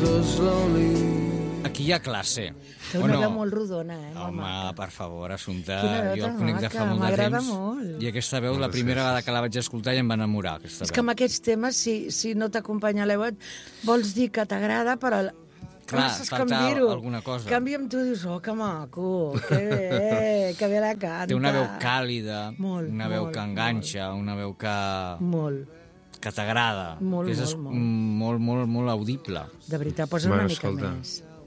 Aquí hi ha classe. Té una veu molt rodona, Home, per favor, Assumpta. Quina veu Jo el tan conec de fa maca, molt de m'agrada temps. molt. I aquesta veu, la primera vegada que la vaig escoltar, ja em va enamorar, aquesta És veu. que amb aquests temes, si no t'acompanya la veu, vols dir que t'agrada, però... Clar, no saps falta com dir-ho. alguna cosa. En canvi, amb tu dius, oh, que maco, que bé la canta. Té una veu càlida, Molt, una veu molt, que enganxa, una veu que Molt, t'agrada, Molt, que és molt. molt audible. de veritat, posa una mica més.